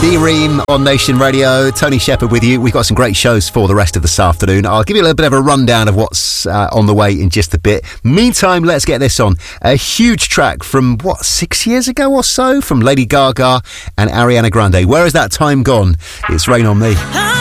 D-Ream on Nation Radio. Tony Shepherd with you. We've got some great shows for the rest of this afternoon. I'll give you a little bit of a rundown of what's on the way in just a bit. Meantime, let's get this on. A huge track from, 6 years ago or so? From Lady Gaga and Ariana Grande. Where has that time gone? It's Rain on Me.